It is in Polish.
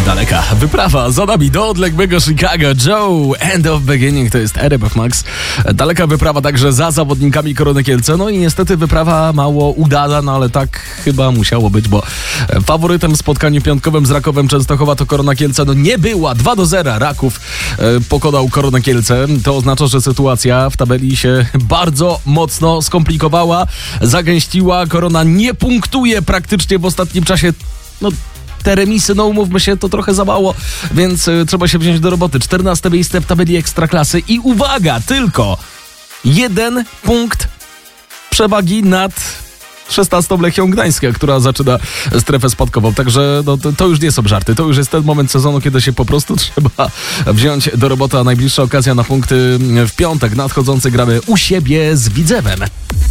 Daleka wyprawa za nami do odległego Chicago. Joe, End of Beginning, to jest RMF Max. Daleka wyprawa także za zawodnikami Korony Kielce. No i niestety wyprawa mało udana, no ale tak chyba musiało być, bo faworytem w spotkaniu piątkowym z Rakowem Częstochowa to Korona Kielce nie była. 2-0 Raków pokonał Koronę Kielce. To oznacza, że sytuacja w tabeli się bardzo mocno skomplikowała, zagęściła. Korona nie punktuje praktycznie w ostatnim czasie. No, te remisy, no umówmy się, to trochę za mało, więc trzeba się wziąć do roboty. 14 miejsce w tabeli Ekstraklasy i uwaga, tylko 1 punkt przewagi nad 16 Lechią Gdańska, która zaczyna strefę spadkową. Także no, to już nie są żarty. To już jest ten moment sezonu, kiedy się po prostu trzeba wziąć do roboty, a najbliższa okazja na punkty w piątek nadchodzący gramy u siebie z Widzewem.